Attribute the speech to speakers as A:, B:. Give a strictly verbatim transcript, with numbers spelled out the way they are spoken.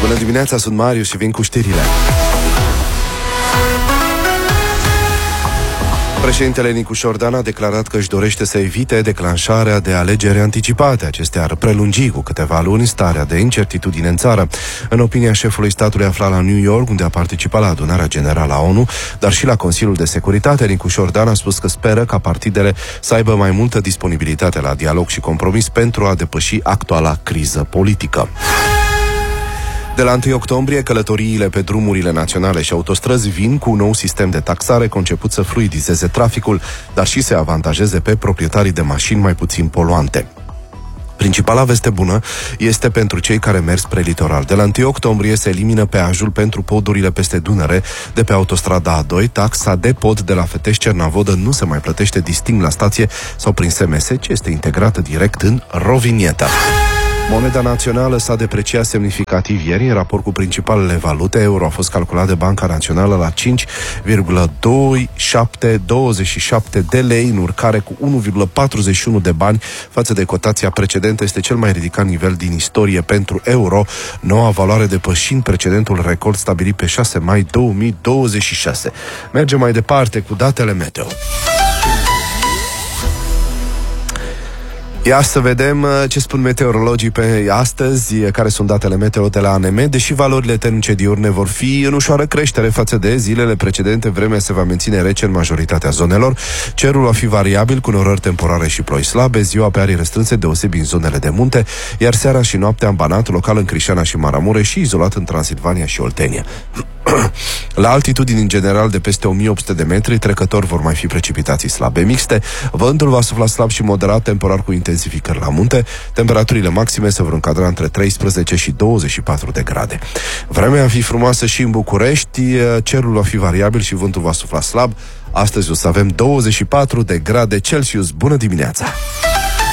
A: Bună dimineața, sunt Marius și vin cu știrile. Președintele Nicușor Dan a declarat că își dorește să evite declanșarea de alegeri anticipate. Acestea ar prelungi cu câteva luni starea de incertitudine în țară. În opinia șefului statului aflat la New York, unde a participat la adunarea generală a ONU, dar și la Consiliul de Securitate, Nicușor Dan a spus că speră ca partidele să aibă mai multă disponibilitate la dialog și compromis pentru a depăși actuala criză politică. De la întâi octombrie, călătoriile pe drumurile naționale și autostrăzi vin cu un nou sistem de taxare conceput să fluidizeze traficul, dar și să avantajeze pe proprietarii de mașini mai puțin poluante. Principala veste bună este pentru cei care merg spre litoral. De la întâi octombrie se elimină peajul pentru podurile peste Dunăre de pe autostrada A doi. Taxa de pod de la Fetești-Cernavodă nu se mai plătește distinct la stație sau prin S M S, ci este integrată direct în rovinietă. Moneda națională s-a depreciat semnificativ ieri. În raport cu principalele valute, euro a fost calculat de Banca Națională la cinci virgulă douăzeci și șapte douăzeci și șapte de lei, în urcare cu unu virgulă patruzeci și unu de bani față de cotația precedentă. Este cel mai ridicat nivel din istorie pentru euro, noua valoare depășind precedentul record stabilit pe șase mai două mii douăzeci și șase. Mergem mai departe cu datele meteo. Ia să vedem ce spun meteorologii pe astăzi, care sunt datele meteo de la A N M. Deși valorile termice diurne vor fi în ușoară creștere față de zilele precedente, vremea se va menține rece în majoritatea zonelor. Cerul va fi variabil cu norări temporare și ploi slabe, ziua pe arii restrânse, deosebi în zonele de munte, iar seara și noaptea în Banat, local în Crișana și Maramureș și izolat în Transilvania și Oltenia. La altitudini în general de peste o mie opt sute de metri, trecători vor mai fi precipitații slabe mixte, vântul va sufla slab și moderat, temporar cu intensificări la munte, temperaturile maxime se vor încadra între treisprezece și douăzeci și patru de grade. Vremea va fi frumoasă și în București, cerul va fi variabil și vântul va sufla slab. Astăzi o să avem douăzeci și patru de grade Celsius. Bună dimineața!